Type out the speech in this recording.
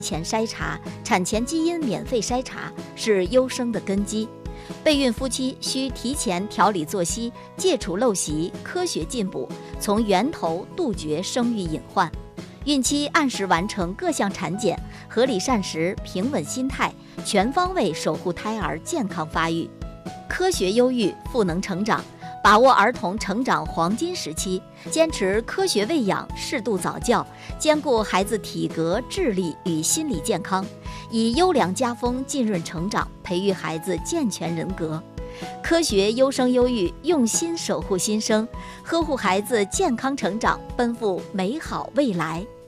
前筛查、产前基因免费筛查是优生的根基。备孕夫妻需提前调理作息，戒除陋习，科学进补，从源头杜绝生育隐患。孕期按时完成各项产检，合理膳食，平稳心态，全方位守护胎儿健康发育。科学优育，赋能成长，把握儿童成长黄金时期，坚持科学喂养，适度早教，兼顾孩子体格、智力与心理健康，以优良家风浸润成长，培育孩子健全人格。科学优生优育，用心守护新生，呵护孩子健康成长，奔赴美好未来。